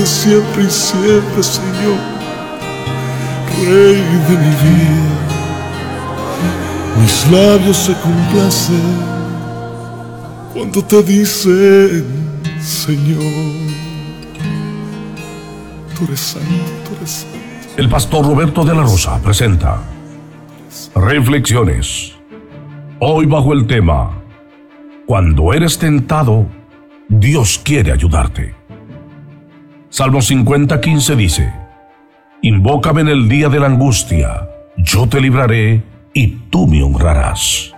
siempre y siempre, Señor, Rey de mi vida. Mis labios se complacen cuando te dicen, Señor, tú eres santo, tú eres santo. El pastor Roberto de la Rosa presenta Reflexiones. Hoy bajo el tema: cuando eres tentado, Dios quiere ayudarte. Salmo 50:15 dice: invócame en el día de la angustia, yo te libraré y tú me honrarás.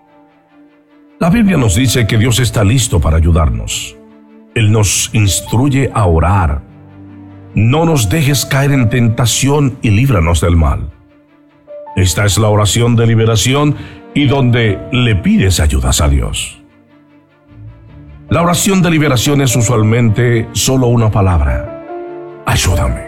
La Biblia nos dice que Dios está listo para ayudarnos. Él nos instruye a orar. No nos dejes caer en tentación y líbranos del mal. Esta es la oración de liberación y donde le pides ayudas a Dios. La oración de liberación es usualmente solo una palabra: ayúdame.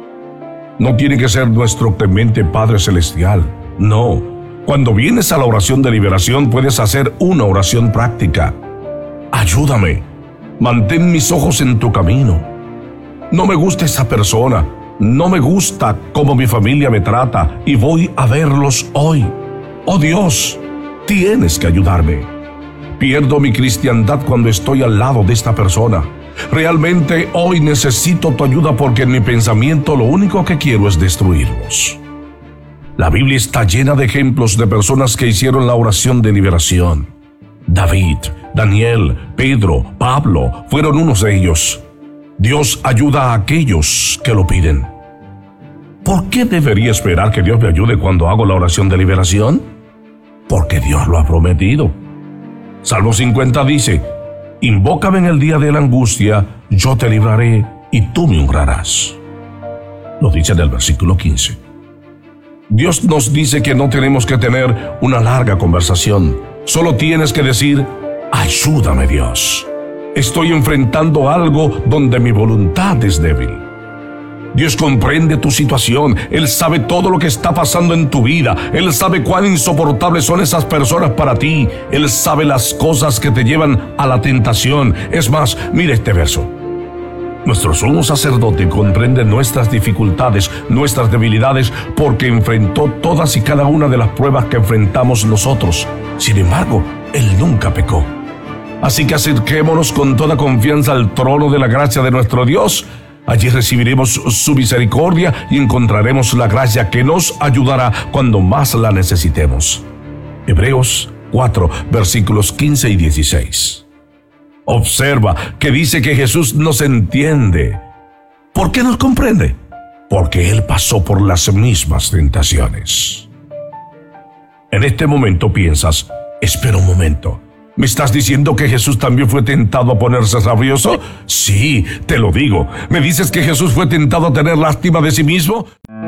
No tiene que ser nuestro clemente Padre Celestial, no. Cuando vienes a la oración de liberación puedes hacer una oración práctica: ayúdame, mantén mis ojos en tu camino. No me gusta esa persona, no me gusta cómo mi familia me trata y voy a verlos hoy. Oh Dios, tienes que ayudarme. Pierdo mi cristiandad cuando estoy al lado de esta persona. Realmente hoy necesito tu ayuda porque en mi pensamiento lo único que quiero es destruirlos. La Biblia está llena de ejemplos de personas que hicieron la oración de liberación. David, Daniel, Pedro, Pablo fueron unos de ellos. Dios ayuda a aquellos que lo piden. ¿Por qué debería esperar que Dios me ayude cuando hago la oración de liberación? Porque Dios lo ha prometido. Salmo 50 dice: invócame en el día de la angustia, yo te libraré y tú me honrarás. Lo dice en el versículo 15. Dios nos dice que no tenemos que tener una larga conversación. Solo tienes que decir: ayúdame, Dios. Estoy enfrentando algo donde mi voluntad es débil. Dios comprende tu situación. Él sabe todo lo que está pasando en tu vida. Él sabe cuán insoportables son esas personas para ti. Él sabe las cosas que te llevan a la tentación. Es más, mira este verso. Nuestro sumo sacerdote comprende nuestras dificultades, nuestras debilidades, porque enfrentó todas y cada una de las pruebas que enfrentamos nosotros. Sin embargo, Él nunca pecó. Así que acerquémonos con toda confianza al trono de la gracia de nuestro Dios. Allí recibiremos su misericordia y encontraremos la gracia que nos ayudará cuando más la necesitemos. Hebreos 4, versículos 15 y 16. Observa que dice que Jesús nos entiende. ¿Por qué nos comprende? Porque Él pasó por las mismas tentaciones. En este momento piensas: espera un momento. ¿Me estás diciendo que Jesús también fue tentado a ponerse rabioso? Sí, te lo digo. ¿Me dices que Jesús fue tentado a tener lástima de sí mismo?